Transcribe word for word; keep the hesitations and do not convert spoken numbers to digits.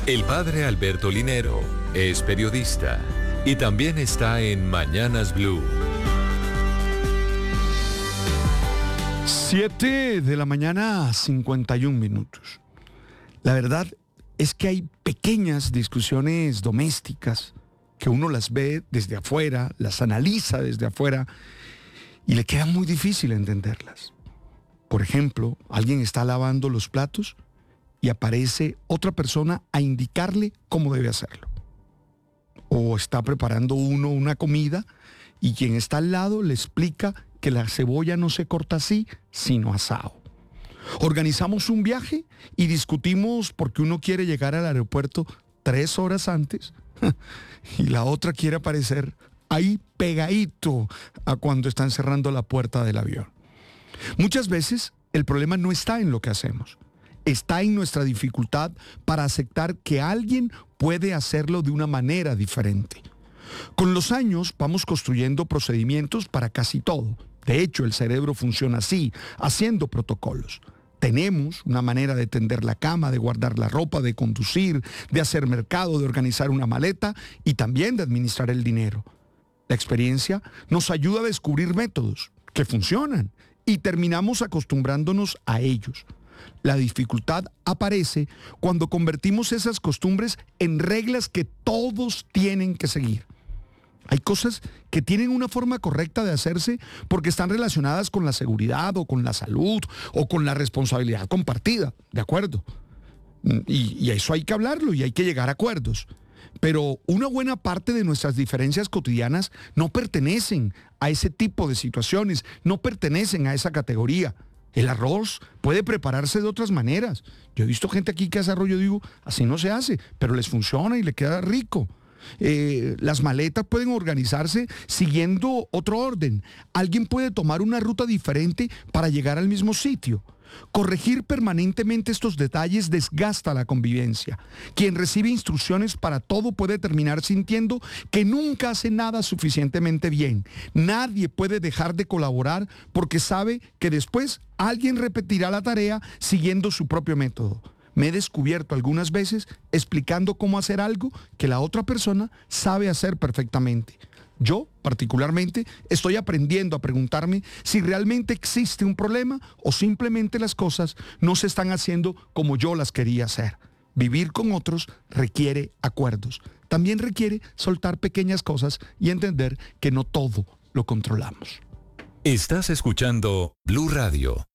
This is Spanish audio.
El padre Alberto Linero es periodista y también está en Mañanas Blue. Siete de la mañana, cincuenta y un minutos. La verdad es que hay pequeñas discusiones domésticas que uno las ve desde afuera, las analiza desde afuera y le queda muy difícil entenderlas. Por ejemplo, alguien está lavando los platos y aparece otra persona a indicarle cómo debe hacerlo. O está preparando uno una comida y quien está al lado le explica que la cebolla no se corta así, sino asado. Organizamos un viaje y discutimos porque uno quiere llegar al aeropuerto tres horas antes y la otra quiere aparecer ahí pegadito a cuando están cerrando la puerta del avión. Muchas veces el problema no está en lo que hacemos, está en nuestra dificultad para aceptar que alguien puede hacerlo de una manera diferente. Con los años vamos construyendo procedimientos para casi todo. De hecho, el cerebro funciona así, haciendo protocolos. Tenemos una manera de tender la cama, de guardar la ropa, de conducir, de hacer mercado, de organizar una maleta y también de administrar el dinero. La experiencia nos ayuda a descubrir métodos que funcionan y terminamos acostumbrándonos a ellos. La dificultad aparece cuando convertimos esas costumbres en reglas que todos tienen que seguir. Hay cosas que tienen una forma correcta de hacerse porque están relacionadas con la seguridad o con la salud o con la responsabilidad compartida, ¿de acuerdo? Y, y eso hay que hablarlo y hay que llegar a acuerdos. Pero una buena parte de nuestras diferencias cotidianas no pertenecen a ese tipo de situaciones, no pertenecen a esa categoría. El arroz puede prepararse de otras maneras. Yo he visto gente aquí que hace arroz, yo digo, así no se hace, pero les funciona y le queda rico. Eh, las maletas pueden organizarse siguiendo otro orden. Alguien puede tomar una ruta diferente para llegar al mismo sitio. Corregir permanentemente estos detalles desgasta la convivencia. Quien recibe instrucciones para todo puede terminar sintiendo que nunca hace nada suficientemente bien. Nadie puede dejar de colaborar porque sabe que después alguien repetirá la tarea siguiendo su propio método. Me he descubierto algunas veces explicando cómo hacer algo que la otra persona sabe hacer perfectamente. Yo, particularmente, estoy aprendiendo a preguntarme si realmente existe un problema o simplemente las cosas no se están haciendo como yo las quería hacer. Vivir con otros requiere acuerdos. También requiere soltar pequeñas cosas y entender que no todo lo controlamos. Estás escuchando Blue Radio.